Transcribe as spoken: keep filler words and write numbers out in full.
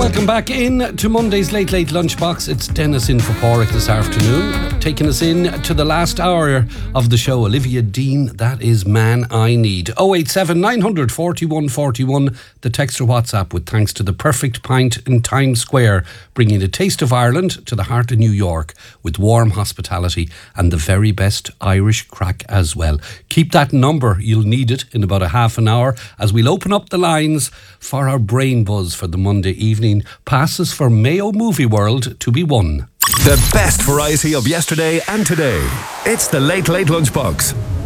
Welcome back in to Monday's Late Late Lunchbox. It's Dennis in for Porrick this afternoon, taking us in to the last hour of the show. Olivia Dean, that is Man I Need. oh eight seven nine hundred forty-one forty-one, the text or WhatsApp with thanks to the Perfect Pint in Times Square, bringing the taste of Ireland to the heart of New York with warm hospitality and the very best Irish crack as well. Keep that number, you'll need it in about a half an hour as we'll open up the lines for our brain buzz for the Monday evening. Passes for Mayo Movie World to be won. The best variety of yesterday and today. It's the Late Late Lunchbox.